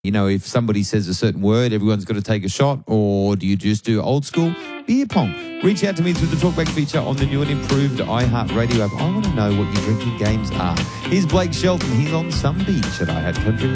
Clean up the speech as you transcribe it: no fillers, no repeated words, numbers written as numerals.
You know, if somebody says a certain word, everyone's got to take a shot, or do you just do old school beer pong? Reach out to me through the Talkback feature on the new and improved iHeartRadio app. I want to know what your drinking games are. Here's Blake Shelton. He's on some beach at iHeart Country.